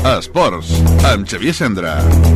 Esports, amb Xavier Sendra.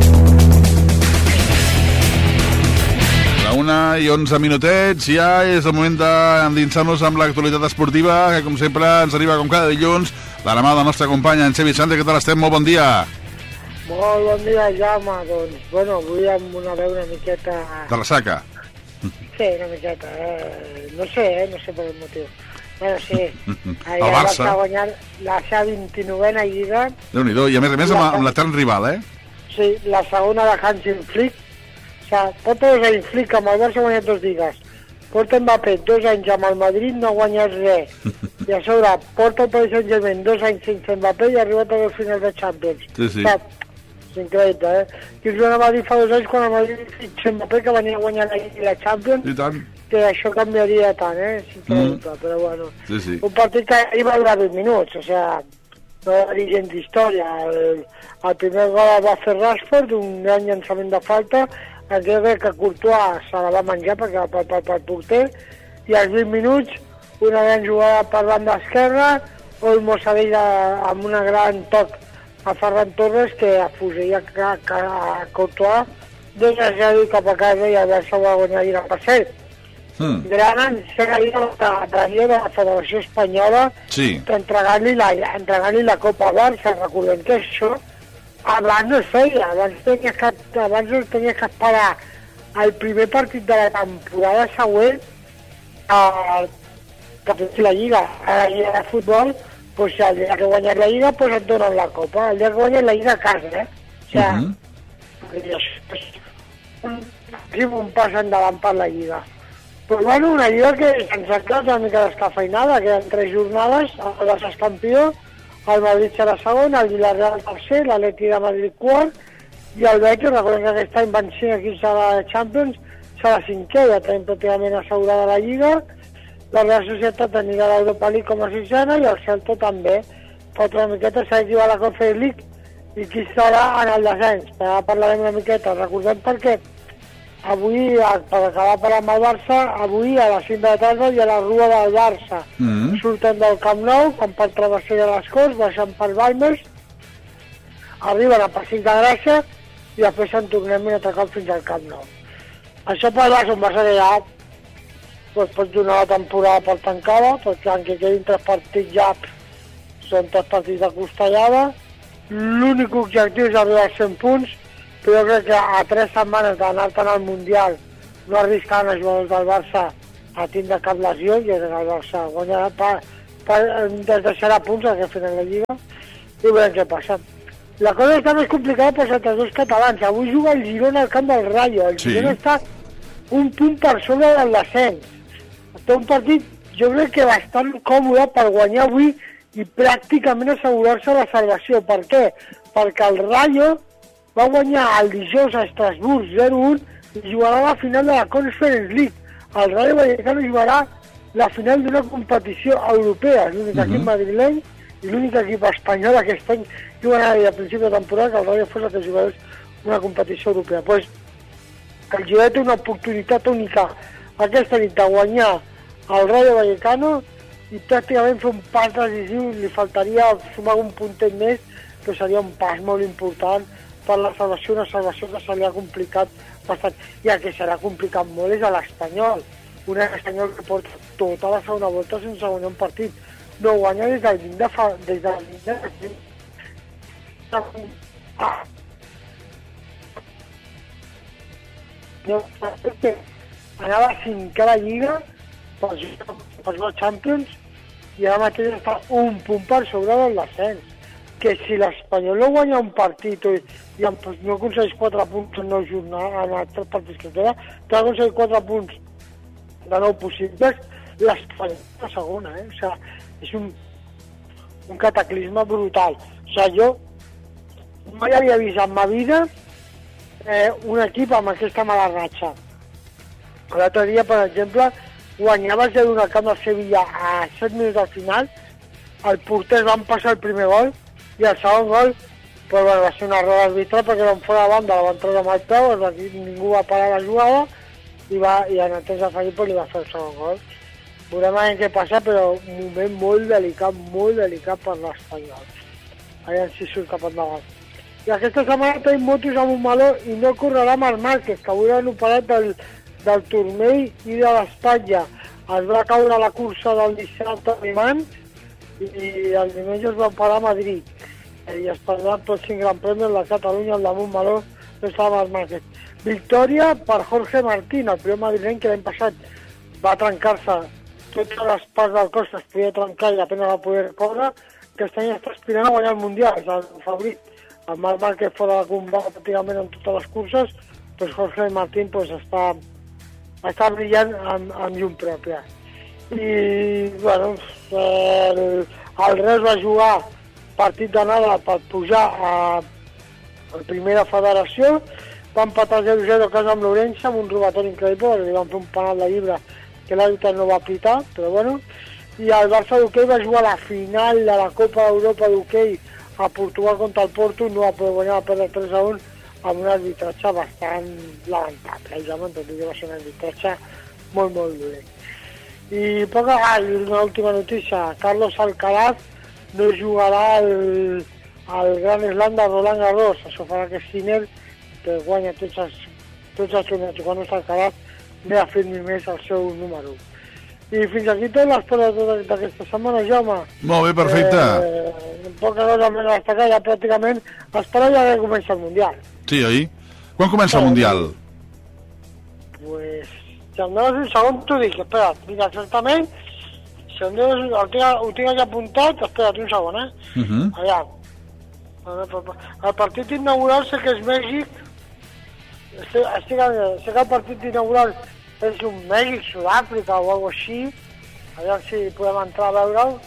A 1:11 minutets, ja és el moment d'endinsar-nos amb l'actualitat esportiva, que com sempre ens arriba com cada dilluns, de la mà de la nostra companya, en Xavier Sendra. Què tal estem? Molt bon dia. Molt bon dia, Jaume. Doncs, bueno, avui amb una veu una miqueta... De ressaca. Sí, una miqueta. No sé per el motiu. Bueno, sí. El Barça. Va guanyar la seva 29a Lliga. Déu-n'hi-do, i a més amb l'etern rival, Sí, la segona de Hansi Flick. O sigui, porta 2 anys Flick, amb el Barça ha guanyat 2 lligues. Porta Mbappé 2 anys amb el Madrid, no ha guanyat res. I a sobre, porta el Paris Saint-Germain 2 anys sense Mbappé i ha arribat a 2 finals de Champions. Sí, sí. O sigui, és increïble, I el Joan Madrid fa 2 anys quan el Madrid fitxa Mbappé, que venia a guanyar la Champions. I tant. Que això canviaria tant, És increïble, però bueno. Sí, sí. Un partit que ahir va durar 20 minuts, o sigui, no va dir gens d'història. El primer gol el va fer Rashford, un gran llançament de falta, en què crec que Courtois se la va menjar perquè va pel porter, i als 20 minuts, una gran jugada per banda esquerra, Olmo s'adella amb una gran toc a Ferran Torres, que afusella a Courtois, 2-0 cap a casa, i el Barça va guanyar Lliga per 7. Gran encert de la Federació Espanyola, sí, entregant-li la Copa Barça. Recordem que això abans no es feia, abans tenies que esperar el primer partit de la temporada següent que fes la Lliga. A la Lliga de futbol, doncs, el dia que guanyes la Lliga, doncs et donen la Copa. El dia que guanyes la Lliga a casa, O sigui, això és un pas endavant per la Lliga. Però bueno, una Lliga que ens ha quedat una mica descafeinada, queden 3 jornades, el Barça és campió, el Madrid serà segon, el Villarreal tercer, l'Atleti de Madrid quart, i el Betis, recordem que aquest any van 5 equips a la Champions, serà 5è, ja tenim pràcticament assegurada la Lliga, la Real Societat anirà a l'Europa League com a 6a, i el Celta també. Falta una miqueta, s'ha de jugar a la Conference League, i qui estarà en el descens. Ara parlarem una miqueta, recordem perquè avui, per acabar parlant amb el Barça, avui a les 5 de la tarda hi ha la Rua del Barça. Surten del Camp Nou, van per Travessera de les Corts, baixen per Balmes, arriben a Passeig de Gràcia i després se'n tornem un altre cop fins al Camp Nou. Això per Barça, un Barça que ja pot donar la temporada per tancada, perquè en què quedin 3 partits ja són 3 partits de costellada. L'únic objectiu és arribar als 100 punts, però jo crec que a 3 setmanes d'anar-te'n al Mundial no arriscaran els jugadors del Barça a tindre cap lesió, i el Barça guanyarà des deixarà punts a final de Lliga, i veurem què passa. La cosa està més complicada pels altres 2 catalans. Avui juga el Girona al camp del Rayo. El Girona està un punt per sobre del descens. Té un partit, jo crec que bastant còmode per guanyar avui i pràcticament assegurar-se la salvació. Per què? Perquè el Rayo va guanyar el dijous a Estrasburg 0-1 i jugarà la final de la Conference League. El Rayo Vallecano jugarà la final d'una competició europea. L'únic equip madrileny i l'únic equip espanyol aquest any jugarà a principi de temporada que el Rayo fos el que jugarés una competició europea. Pues, el Girona té una oportunitat única aquesta nit de guanyar el Rayo Vallecano i pràcticament fer un pas decisiu. Li faltaria sumar un puntet més, però seria un pas molt important per la salvació, una salvació que se li ha complicat bastant. I el que serà complicat molt és a l'Espanyol. Un Espanyol que porta tota la segona volta sense guanyar un partit. No guanya des del 20 de... Anava a 5 a la Lliga per jugar Champions i ara mateix està un punt per sobre del descens. Que si l'Espanyol no guanya un partit i no aconsegueix 4 punts en 9 jornades, en els 3 partits que queda, que aconsegueix 4 punts de 9 possibles, l'Espanyol és la segona, O sigui, és un cataclisme brutal. O sigui, jo mai havia vist en ma vida un equip amb aquesta mala ratxa. L'altre dia, per exemple, guanyava 0-1 al camp del Sevilla a 7 minuts al final, el porter van passar el primer gol, i el segon gol va ser una error arbitral perquè era fora de banda, la van treure amb el peu, ningú va parar la jugada i en el temps de Felipe li va fer el segon gol. Veurem què passa, però un moment molt delicat per l'Espanyol. allà si surt cap endavant. I aquesta setmana tenim motos a Montmeló i no correrà Marc Márquez, que avui han operat del turmell i de l'espatlla. Es va caure a la cursa del dissabte a Mans i el diumenge es va operar a Madrid. I es perdrà el pròxim Gran Premi de Catalunya, el de Montmeló, no estava Marc Márquez. Victòria per Jorge Martín, el primer madrileny que l'any passat va trencar-se totes les parts del cos que es podia trencar i apenas va poder córrer, que aquest any està aspirant a guanyar el Mundial, és el favorit. El Marc Márquez fora de combat pràcticament en totes les curses, doncs Jorge Martín pues, està brillant amb llum pròpia. I, bueno, el Reus va jugar partit d'anada per pujar a primera federació, va empatar 0-0 a casa amb l'Ourense, amb un robatori increïble, perquè li van fer un penal de llibre que l'àrbitre no va aplicar, però bueno. I el Barça d'hoquei va jugar a la final de la Copa d'Europa d'hoquei a Portugal contra el Porto, no va poder guanyar, va perdre 3-1 amb un arbitratge bastant lamentable. Ja m'entén que va ser un arbitratge molt, molt dolent. I una última notícia, Carlos Alcaraz no jugarà al Gran Slam de Roland Garros, això farà que Sinner, que guanya tots els torneigs, quan no està Alcaraz, ve a fer-me més el seu número. I fins aquí tot l'esport d'aquesta setmana, Jaume. Molt bé, perfecte. Poca cosa més a destacar, ja pràcticament esperar ja que comença el Mundial. Sí, oi? Quan comença el Mundial? Pues, si em dones un segon t'ho dic, espera't, mira exactament, si em dones, ho tinc aquí apuntat, espera't un segon, Allà. El partit inaugural sé que és Mèxic, sé que el partit inaugural és un Mèxic, Sud-àfrica o alguna així, allà si podem entrar a veure'l.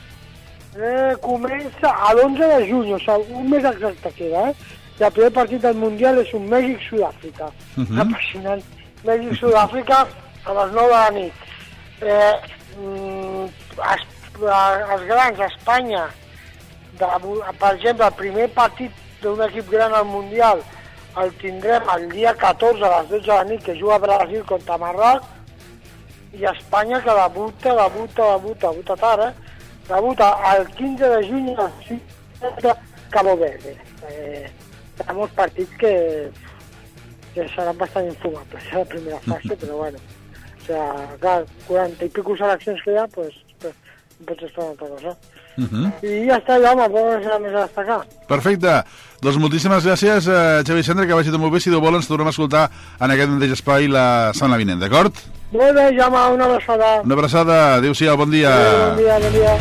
Comença a l'11 de juny, o sigui, un mes exacte queda, I el primer partit del Mundial és un Mèxic-Sud-àfrica. Apassionant. Mèxic-Sud-àfrica a les 9 de la nit. Els grans, Espanya, per exemple, el primer partit d'un equip gran al Mundial el tindrem el dia 14 a les 12 de la nit, que juga Brasil contra Marroc, i Espanya que debuta tard, debuta el 15 de juny a les 6 de Cabo Verde. Hi ha molts partits que seran bastant infumables a la primera fase, però bueno, o sigui, clar, 40 i pico seleccions que hi ha, doncs pots estar una altra cosa. I ja està, home, pots anar més a destacar. Perfecte. Doncs moltíssimes gràcies, Xavi Cendra, que vagi tot molt bé. Si Déu vol, ens tornem a escoltar en aquest mateix espai la setmana vinent, d'acord? Molt bé, Jaume, una abraçada. Una abraçada, adéu-siau, bon dia. Bon dia.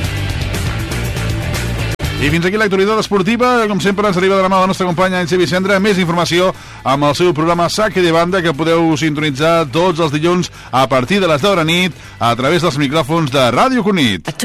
I fins aquí l'actualitat esportiva, com sempre ens arriba de la mà de la nostra companya en Xavi Cendra. Més informació amb el seu programa Saque de Banda, que podeu sintonitzar tots els dilluns a partir de les 10 de la nit a través dels micròfons de Ràdio Cunit.